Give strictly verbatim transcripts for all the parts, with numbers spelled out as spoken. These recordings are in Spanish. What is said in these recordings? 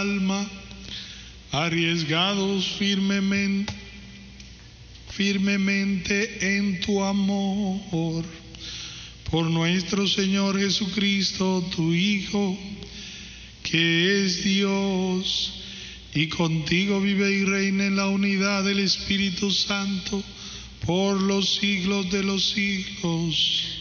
alma, arriesgados firmemente, firmemente en tu amor, por nuestro Señor Jesucristo, tu Hijo, que es Dios, y contigo vive y reina en la unidad del Espíritu Santo, por los siglos de los siglos.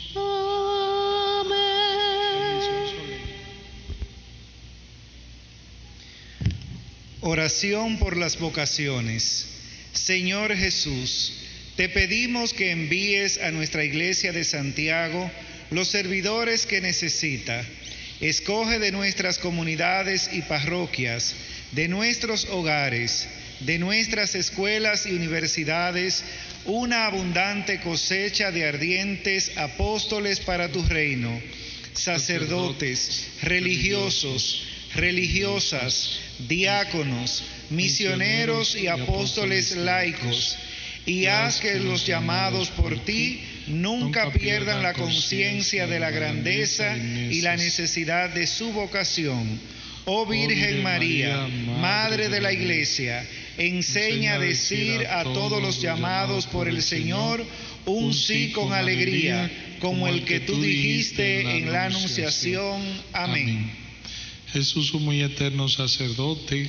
Oración por las vocaciones. Señor Jesús, te pedimos que envíes a nuestra Iglesia de Santiago los servidores que necesita. Escoge de nuestras comunidades y parroquias, de nuestros hogares, de nuestras escuelas y universidades, una abundante cosecha de ardientes apóstoles para tu reino, sacerdotes, religiosos, religiosas, diáconos, misioneros y apóstoles laicos, y haz que los llamados por ti nunca pierdan la conciencia de la grandeza y la necesidad de su vocación. Oh Virgen María, Madre de la Iglesia, enseña a decir a todos los llamados por el Señor un sí con alegría, como el que tú dijiste en la Anunciación. Amén. Jesús, un muy eterno sacerdote,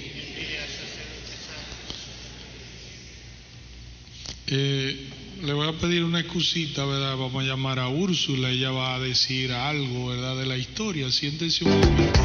eh, le voy a pedir una excusita, ¿verdad? Vamos a llamar a Úrsula, ella va a decir algo, ¿verdad?, de la historia. Siéntese un momento.